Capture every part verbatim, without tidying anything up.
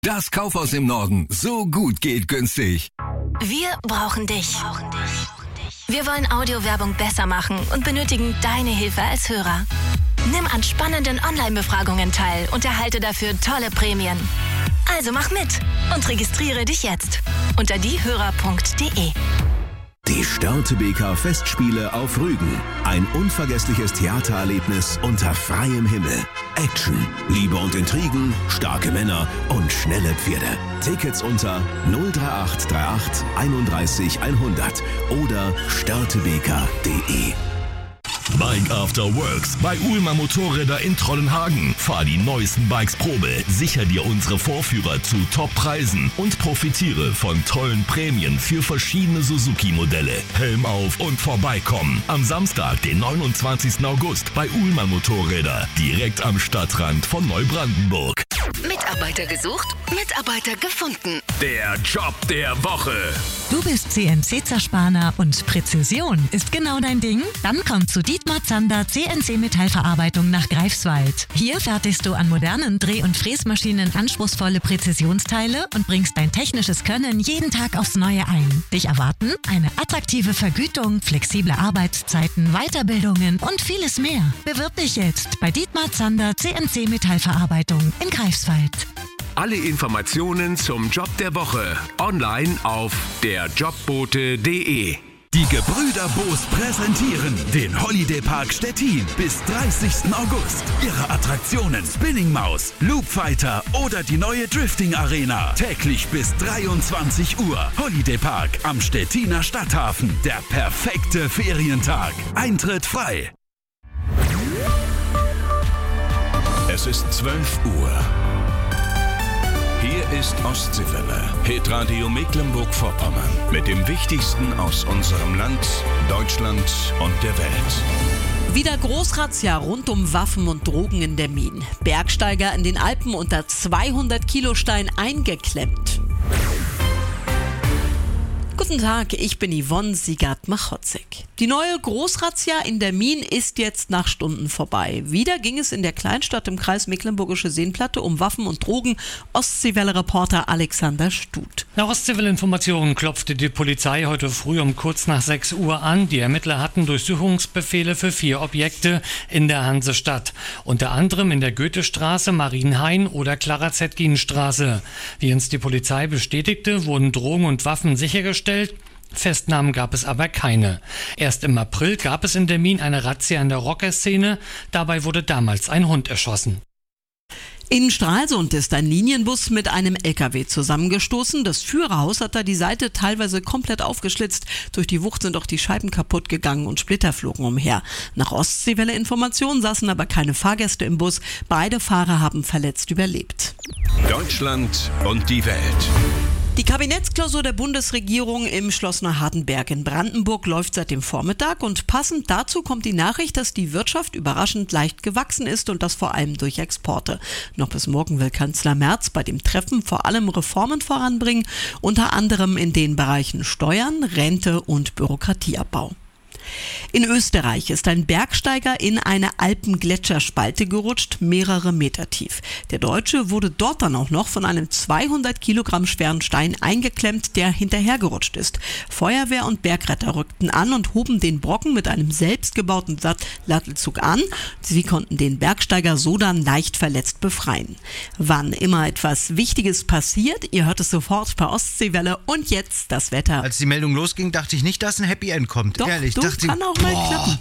Das Kaufhaus im Norden. So gut geht günstig. Wir brauchen dich. Wir wollen Audiowerbung besser machen und benötigen deine Hilfe als Hörer. Nimm an spannenden Online-Befragungen teil und erhalte dafür tolle Prämien. Also mach mit und registriere dich jetzt unter diehörer punkt de. Die Störtebeker Festspiele auf Rügen. Ein unvergessliches Theatererlebnis unter freiem Himmel. Action, Liebe und Intrigen, starke Männer und schnelle Pferde. Tickets unter null drei acht drei acht einunddreißig hundert oder störtebeker punkt de. Bike After Works bei Uhlmann Motorräder in Trollenhagen. Fahr die neuesten Bikes Probe, sicher dir unsere Vorführer zu Top-Preisen und profitiere von tollen Prämien für verschiedene Suzuki-Modelle. Helm auf und vorbeikommen. Am Samstag, den neunundzwanzigsten August bei Uhlmann Motorräder, direkt am Stadtrand von Neubrandenburg. Mitarbeiter gesucht, Mitarbeiter gefunden. Der Job der Woche. Du bist C N C-Zerspaner und Präzision ist genau dein Ding? Dann komm zu Dietmar Zander C N C-Metallverarbeitung nach Greifswald. Hier fertigst du an modernen Dreh- und Fräsmaschinen anspruchsvolle Präzisionsteile und bringst dein technisches Können jeden Tag aufs Neue ein. Dich erwarten eine attraktive Vergütung, flexible Arbeitszeiten, Weiterbildungen und vieles mehr. Bewirb dich jetzt bei Dietmar Zander C N C-Metallverarbeitung in Greifswald. Alle Informationen zum Job der Woche online auf der jobbote punkt de. Die Gebrüder Boos präsentieren den Holiday Park Stettin bis dreißigsten August. Ihre Attraktionen Spinning Maus, Loop Fighter oder die neue Drifting Arena. Täglich bis dreiundzwanzig Uhr. Holiday Park am Stettiner Stadthafen. Der perfekte Ferientag. Eintritt frei. Es ist zwölf Uhr. Hier ist Ostseewelle, Hitradio Mecklenburg-Vorpommern mit dem Wichtigsten aus unserem Land, Deutschland und der Welt. Wieder Großrazzia rund um Waffen und Drogen in der Min. Bergsteiger in den Alpen unter zweihundert Kilo Stein eingeklemmt. Guten Tag, ich bin Yvonne Siegert-Machotzek. Die neue Großrazzia in der Min ist jetzt nach Stunden vorbei. Wieder ging es in der Kleinstadt im Kreis Mecklenburgische Seenplatte um Waffen und Drogen. Ostseewelle-Reporter Alexander Stut. Nach Ostseewelle-Informationen klopfte die Polizei heute früh um kurz nach sechs Uhr an. Die Ermittler hatten Durchsuchungsbefehle für vier Objekte in der Hansestadt. Unter anderem in der Goethestraße, Marienhain oder Clara-Zetkin-Straße. Wie uns die Polizei bestätigte, wurden Drogen und Waffen sichergestellt. Festnahmen gab es aber keine. Erst im April gab es in der Min eine Razzia in der Rockerszene. Dabei wurde damals ein Hund erschossen. In Stralsund ist ein Linienbus mit einem L K W zusammengestoßen. Das Führerhaus hat da die Seite teilweise komplett aufgeschlitzt. Durch die Wucht sind auch die Scheiben kaputt gegangen und Splitter flogen umher. Nach Ostseewelle-Informationen saßen aber keine Fahrgäste im Bus. Beide Fahrer haben verletzt überlebt. Deutschland und die Welt. Die Kabinettsklausur der Bundesregierung im Schloss Neuhardenberg in Brandenburg läuft seit dem Vormittag und passend dazu kommt die Nachricht, dass die Wirtschaft überraschend leicht gewachsen ist und das vor allem durch Exporte. Noch bis morgen will Kanzler Merz bei dem Treffen vor allem Reformen voranbringen, unter anderem in den Bereichen Steuern, Rente und Bürokratieabbau. In Österreich ist ein Bergsteiger in eine Alpengletscherspalte gerutscht, mehrere Meter tief. Der Deutsche wurde dort dann auch noch von einem zweihundert Kilogramm schweren Stein eingeklemmt, der hinterhergerutscht ist. Feuerwehr und Bergretter rückten an und hoben den Brocken mit einem selbstgebauten Sattelzug an. Sie konnten den Bergsteiger so dann leicht verletzt befreien. Wann immer etwas Wichtiges passiert, ihr hört es sofort bei Ostseewelle. Und jetzt das Wetter. Als die Meldung losging, dachte ich nicht, dass ein Happy End kommt. Doch, Ehrlich, du, dachte kann ich, auch mal boah. klappen.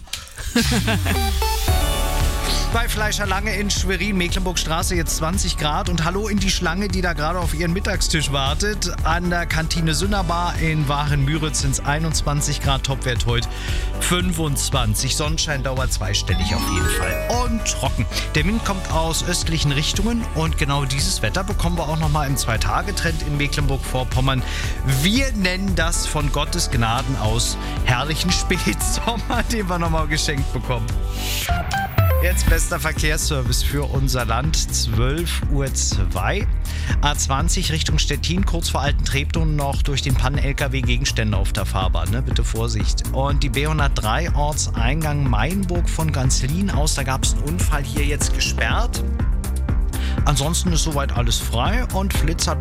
Bei Fleischer Lange in Schwerin, Mecklenburgstraße, jetzt zwanzig Grad. Und hallo in die Schlange, die da gerade auf ihren Mittagstisch wartet. An der Kantine Sünderbar in Waren-Müritz sind es einundzwanzig Grad, Topwert heute fünfundzwanzig. Sonnenschein dauert zweistellig auf jeden Fall. Und trocken. Der Wind kommt aus östlichen Richtungen und genau dieses Wetter bekommen wir auch nochmal im Zwei-Tage-Trend in Mecklenburg-Vorpommern. Wir nennen das von Gottes Gnaden aus herrlichen Spätsommer, den wir nochmal geschenkt bekommen. Jetzt bester Verkehrsservice für unser Land, zwölf Uhr zwei. A zwanzig Richtung Stettin, kurz vor Alten-Treptow noch durch den Pannen-L K W Gegenstände auf der Fahrbahn, ne? Bitte Vorsicht. Und die B hundertdrei Ortseingang Mainburg von Ganzlin aus, da gab es einen Unfall, hier jetzt gesperrt. Ansonsten ist soweit alles frei und Flitz hat